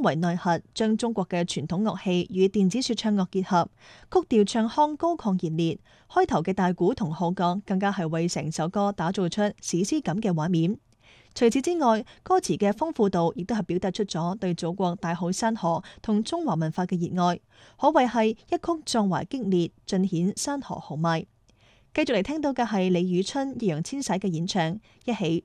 為內核，將中國嘅傳統樂器與電子說唱樂結合，曲調唱腔高亢熱烈，開頭嘅大鼓同號角更加係為成首歌打造出史詩感嘅畫面。除此之外，歌詞嘅豐富度亦都係表達出咗對祖國大好山河同中華文化嘅熱愛，可謂係一曲壯懷激烈，盡顯山河豪邁。繼續嚟聽到嘅係李宇春、易烊千璽嘅演唱，一起